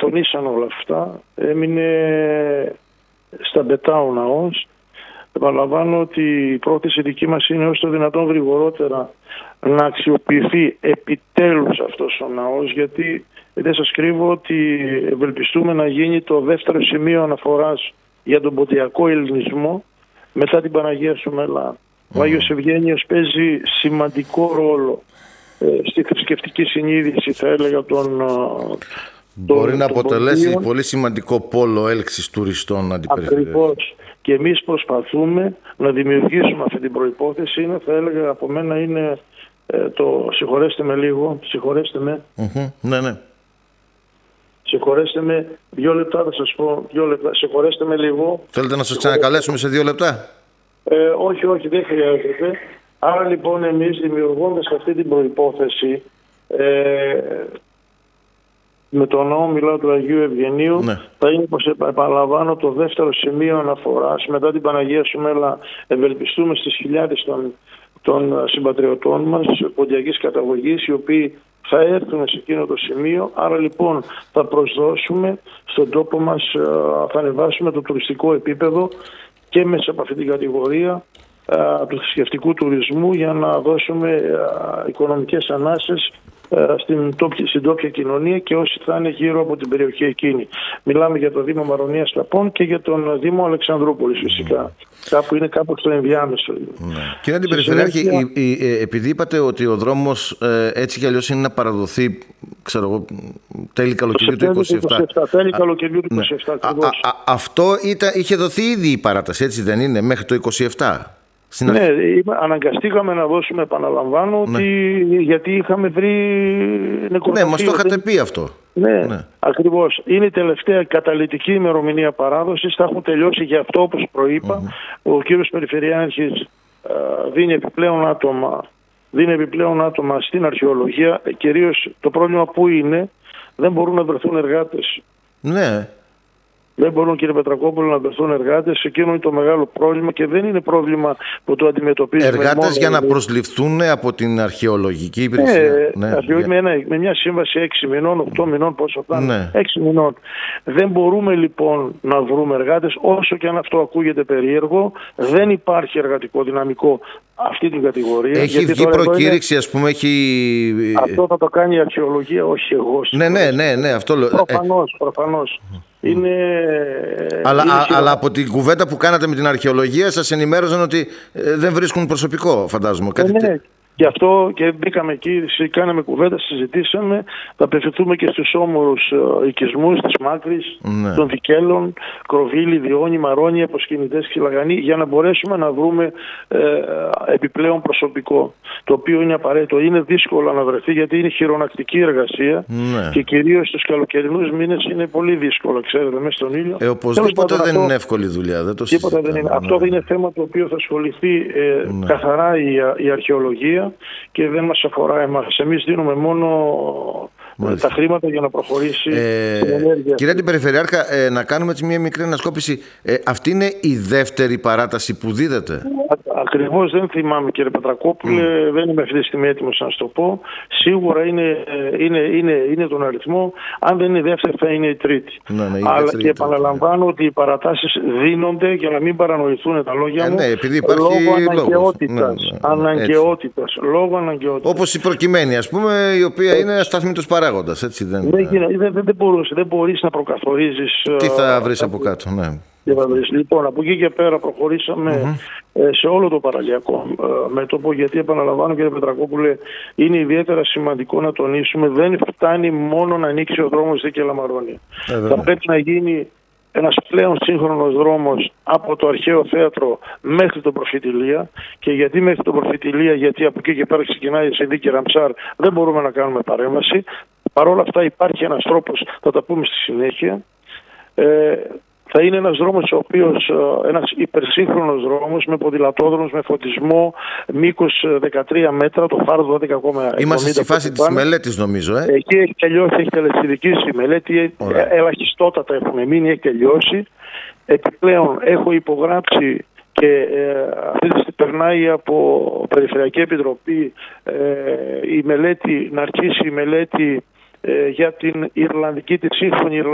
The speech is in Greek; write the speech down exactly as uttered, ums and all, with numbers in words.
εξαφωνήσαν όλα αυτά. Έμεινε στα μπετά ο ναός. Επαναλαμβάνω ότι η πρόθεση δική μας είναι όσο το δυνατόν γρηγορότερα να αξιοποιηθεί επιτέλους αυτός ο ναός, γιατί δεν σας κρύβω ότι ευελπιστούμε να γίνει το δεύτερο σημείο αναφοράς για τον ποντιακό ελληνισμό μετά την Παναγία Σουμελά. Mm. Ο Άγιος Ευγένιος παίζει σημαντικό ρόλο ε, στη θρησκευτική συνείδηση, θα έλεγα, των... Μπορεί των, να των αποτελέσει ποντίων. Πολύ σημαντικό πόλο έλξης τουριστών αντιπεριφερειακών. Ακριβώς. Και εμείς προσπαθούμε να δημιουργήσουμε αυτή την προϋπόθεση. Είναι, θα έλεγα, από μένα είναι ε, το συγχωρέστε με λίγο, συγχωρέστε με. Mm-hmm. Ναι, ναι. Συγχωρέστε με, δύο λεπτά θα σας πω, δύο λεπτά. Συγχωρέστε με λίγο. Θέλετε να σας ξανακαλέσουμε σε δύο λεπτά? Ε, όχι, όχι, δεν χρειάζεται. Άρα λοιπόν εμείς δημιουργώντας αυτή την προϋπόθεση, ε, με τον ναό μιλάω του Αγίου Ευγενίου, ναι. Θα είναι, όπως επαναλαμβάνω, το δεύτερο σημείο αναφοράς. Μετά την Παναγία Σουμέλα ευελπιστούμε στις χιλιάδες των, των συμπατριωτών μας ποντιακής καταγωγής, οι οποίοι θα έρθουν σε εκείνο το σημείο. Άρα λοιπόν θα προσδώσουμε στον τόπο μας, θα ανεβάσουμε το τουριστικό επίπεδο και μέσα από αυτή την κατηγορία του θρησκευτικού τουρισμού, για να δώσουμε οικονομικές ανάσες στην τόπια, στην τόπια κοινωνία και όσοι θα είναι γύρω από την περιοχή εκείνη. Μιλάμε για το Δήμο Μαρονίας Ταπών και για τον Δήμο Αλεξανδρούπολης φυσικά. Κάπου είναι κάπου στο ενδιάμεσο. Ναι. Κύριε Αντιπεριφερειάρχη, συνέχεια... επειδή είπατε ότι ο δρόμος ε, έτσι κι αλλιώς είναι να παραδοθεί, ξέρω εγώ, τέλη καλοκαιριού του είκοσι επτά. Τέλη καλοκαιριού του είκοσι επτά. Ναι. Α, α, α, αυτό ήταν, είχε δοθεί ήδη η παράταση, έτσι δεν είναι, μέχρι το είκοσι επτά? Ναι, αναγκαστήκαμε να δώσουμε, επαναλαμβάνω, ναι. ότι, γιατί είχαμε βρει νεκροταφείο. Ναι, μας το είχατε πει αυτό. Ναι, ναι, ακριβώς. Είναι η τελευταία καταλυτική ημερομηνία παράδοσης. Θα έχουν τελειώσει, γι' αυτό, όπως προείπα. Mm-hmm. Ο κύριος Περιφερειάρχης δίνει επιπλέον άτομα, δίνει επιπλέον άτομα στην αρχαιολογία. Κυρίως το πρόβλημα που είναι, δεν μπορούν να βρεθούν εργάτες. Ναι. Δεν μπορούν, κύριε Πετρακόπουλο, να βρεθούν εργάτες. Εκείνο είναι το μεγάλο πρόβλημα και δεν είναι πρόβλημα που το αντιμετωπίζουμε. Εργάτες για να προσληφθούν από την αρχαιολογική υπηρεσία. Ε, ναι, ναι. Με, ένα, με μια σύμβαση έξι μηνών, οκτώ μηνών, πόσο θα είναι. Ναι. έξι μηνών. Δεν μπορούμε λοιπόν να βρούμε εργάτες, όσο και αν αυτό ακούγεται περίεργο. Δεν υπάρχει εργατικό δυναμικό αυτή την κατηγορία. Έχει βγει προκήρυξη, είναι... ας πούμε, έχει... Αυτό θα το κάνει η αρχαιολογία, όχι εγώ. Ναι, ναι, ναι, ναι, αυτό λέω. Προφανώς, προφανώς. Είναι... Αλλά, είναι α, αλλά από την κουβέντα που κάνατε με την αρχαιολογία σας ενημέρωσαν ότι ε, δεν βρίσκουν προσωπικό, φαντάζομαι. Κάτι... Ναι, ναι. Γι' αυτό και μπήκαμε εκεί, κάναμε κουβέντα, συζητήσαμε. Θα απευθυνθούμε και στους όμορους ε, οικισμούς της Μάκρης, ναι. των Δικέλων, Κροβίλη, Διόνη, Μαρόνια, Προσκυνητές, Ξυλαγανή, για να μπορέσουμε να βρούμε ε, επιπλέον προσωπικό. Το οποίο είναι απαραίτητο. Είναι δύσκολο να βρεθεί, γιατί είναι χειρονακτική εργασία, ναι. και κυρίως στους καλοκαιρινούς μήνες είναι πολύ δύσκολο, ξέρετε, μέσα στον ήλιο. Ε, οπωσδήποτε δεν αυτό... είναι εύκολη δουλειά. Δεν το τίποτα δεν είναι. Ναι. Αυτό είναι θέμα το οποίο θα ασχοληθεί ε, ναι. καθαρά η, η αρχαιολογία. Και δεν μας αφορά εμάς. Εμείς δίνουμε μόνο Μάλιστα. τα χρήματα για να προχωρήσει ε, στην ενέργεια. Κύριε Αντιπεριφερειάρχα, ε, να κάνουμε έτσι μια μικρή ανασκόπηση. Ε, αυτή είναι η δεύτερη παράταση που δίδεται? Ακριβώς, δεν θυμάμαι, κύριε Πετρακόπουλε, mm. δεν είμαι αυτή τη στιγμή έτοιμος να σας το πω. Σίγουρα είναι, είναι, είναι, είναι τον αριθμό. Αν δεν είναι η δεύτερη, θα είναι η τρίτη. Ναι, ναι, η Αλλά δεύτερη, και επαναλαμβάνω ναι. ότι οι παρατάσεις δίνονται, για να μην παρανοηθούν τα λόγια ε, μου, ναι, επειδή υπάρχει λόγω αναγκαιότητας. Ναι, ναι, αναγκαιότητας. Λόγω αναγκαιότητας. Όπως η προκειμένη, ας πούμε, η οποία έτσι. είναι ασταθμητος παράγοντας. Έτσι, δεν, δεν, δεν, δεν, μπορείς, δεν μπορείς να προκαθορίζεις τι θα βρεις από κάτω. Ναι. Λοιπόν, από εκεί και πέρα προχωρήσαμε mm-hmm. σε όλο το παραλιακό μέτωπο, γιατί επαναλαμβάνω, κύριε Πετρακόπουλε, είναι ιδιαίτερα σημαντικό να τονίσουμε, δεν φτάνει μόνο να ανοίξει ο δρόμος Δίκαια Μαρόνια. Ε, θα πρέπει να γίνει ένας πλέον σύγχρονος δρόμος από το αρχαίο θέατρο μέχρι το Προφητηλία. Και γιατί μέχρι το Προφητηλία? Γιατί από εκεί και πέρα ξεκινάει η Συνθήκη Ραμσάρ, δεν μπορούμε να κάνουμε παρέμβαση. Παρ' όλα αυτά υπάρχει ένας τρόπος, θα τα πούμε στη συνέχεια. Ε, Θα είναι ένας δρόμος, ο οποίος, ένας υπερσύγχρονος δρόμος, με ποδηλατόδρομος, με φωτισμό, μήκος δεκατρία μέτρα, το φάρο δώδεκα κόμμα εβδομήντα. Είμαστε στη φάση της μελέτης, νομίζω. Ε? Εκεί έχει τελειώσει, έχει τελεσιδικήσει η μελέτη, Ωραία. ελαχιστότατα έχουν μείνει, έχει τελειώσει. Επιπλέον έχω υπογράψει και ε, αυτή τη στιγμή περνάει από Περιφερειακή Επιτροπή ε, η μελέτη, να αρχίσει η μελέτη για την Ιρλανδική, τη σύγχρονη Ιρλανδική